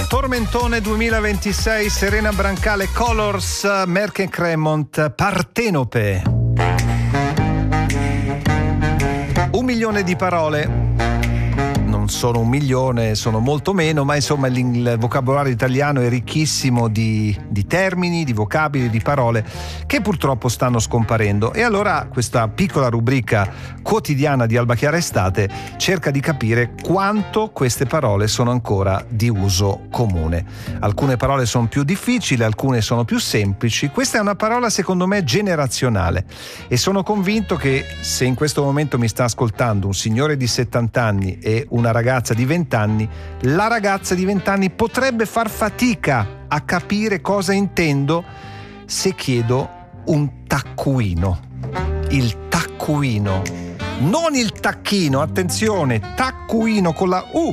Tormentone 2026, Serena Brancale, Colors, Merck & Cremont, Partenope. 1 milione di parole. Non sono 1 milione, sono molto meno, ma insomma il vocabolario italiano è ricchissimo di termini, di vocabili, di parole che purtroppo stanno scomparendo. E allora questa piccola rubrica quotidiana di Alba Chiara Estate cerca di capire quanto queste parole sono ancora di uso comune. Alcune parole sono più difficili, alcune sono più semplici. Questa è una parola secondo me generazionale e sono convinto che se in questo momento mi sta ascoltando un signore di 70 anni e una ragazza di 20 anni, la ragazza di 20 anni potrebbe far fatica a capire cosa intendo se chiedo un taccuino. Il taccuino, non il tacchino, attenzione, taccuino con la U.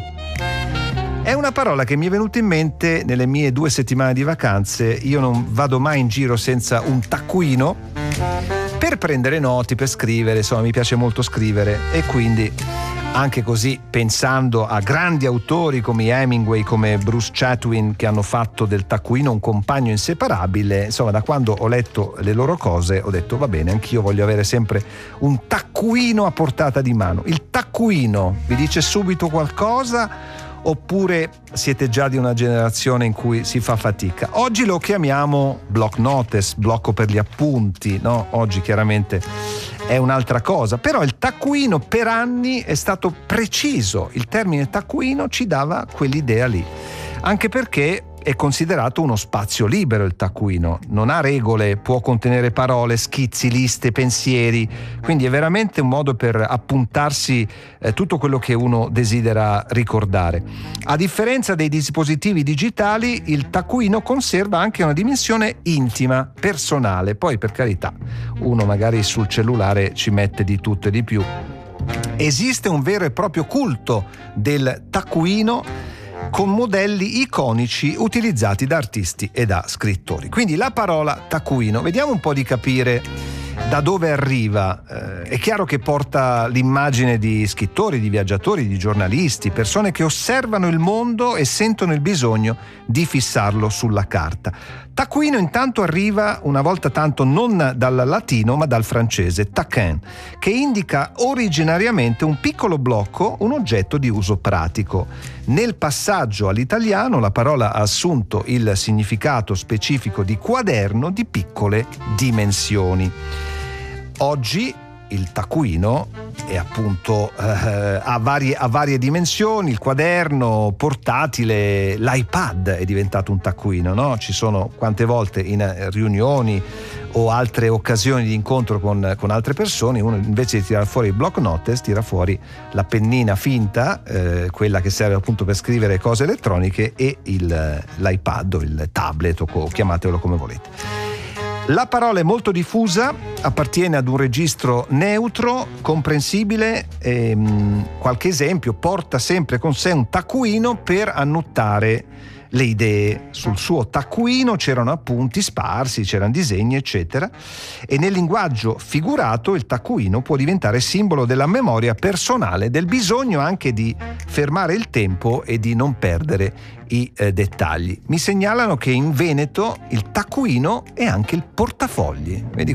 È una parola che mi è venuta in mente nelle mie 2 settimane di vacanze. Io non vado mai in giro senza un taccuino per prendere noti, per scrivere, insomma mi piace molto scrivere e quindi anche così, pensando a grandi autori come Hemingway, come Bruce Chatwin, che hanno fatto del taccuino un compagno inseparabile, insomma da quando ho letto le loro cose ho detto va bene, anch'io voglio avere sempre un taccuino a portata di mano. Il taccuino vi dice subito qualcosa oppure siete già di una generazione in cui si fa fatica? Oggi lo chiamiamo block notice, blocco per gli appunti, no? Oggi chiaramente è un'altra cosa, però il taccuino per anni è stato preciso, il termine taccuino ci dava quell'idea lì, anche perché è considerato uno spazio libero il taccuino, non ha regole, può contenere parole, schizzi, liste, pensieri, quindi è veramente un modo per appuntarsi tutto quello che uno desidera ricordare. A differenza dei dispositivi digitali, il taccuino conserva anche una dimensione intima, personale, poi per carità, uno magari sul cellulare ci mette di tutto e di più. Esiste un vero e proprio culto del taccuino con modelli iconici utilizzati da artisti e da scrittori. Quindi la parola taccuino, vediamo un po' di capire da dove arriva. È chiaro che porta l'immagine di scrittori, di viaggiatori, di giornalisti, persone che osservano il mondo e sentono il bisogno di fissarlo sulla carta. Taccuino intanto arriva una volta tanto non dal latino ma dal francese taquin, che indica originariamente un piccolo blocco, un oggetto di uso pratico. Nel passaggio all'italiano la parola ha assunto il significato specifico di quaderno di piccole dimensioni. Oggi il taccuino è appunto ha varie dimensioni, il quaderno portatile, l'iPad è diventato un taccuino, no? Ci sono quante volte in riunioni o altre occasioni di incontro con altre persone, uno invece di tirare fuori il block notice tira fuori la pennina finta, quella che serve appunto per scrivere cose elettroniche, e l'iPad o il tablet o chiamatelo come volete. La parola è molto diffusa, appartiene ad un registro neutro, comprensibile. Qualche esempio: porta sempre con sé un taccuino per annotare le idee. Sul suo taccuino c'erano appunti sparsi, c'erano disegni, eccetera. E nel linguaggio figurato il taccuino può diventare simbolo della memoria personale, del bisogno anche di fermare il tempo e di non perdere i dettagli. Mi segnalano che in Veneto il taccuino è anche il portafogli. Vedi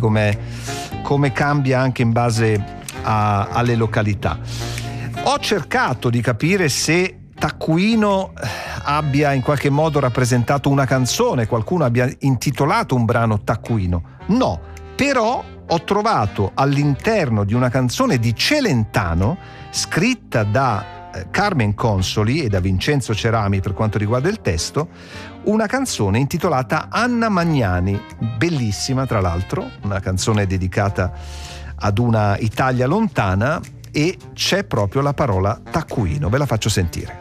come cambia anche in base alle località. Ho cercato di capire se taccuino abbia in qualche modo rappresentato una canzone, qualcuno abbia intitolato un brano taccuino. No, però ho trovato all'interno di una canzone di Celentano scritta da Carmen Consoli e da Vincenzo Cerami per quanto riguarda il testo, una canzone intitolata Anna Magnani, bellissima tra l'altro, una canzone dedicata ad una Italia lontana, e c'è proprio la parola taccuino. Ve la faccio sentire.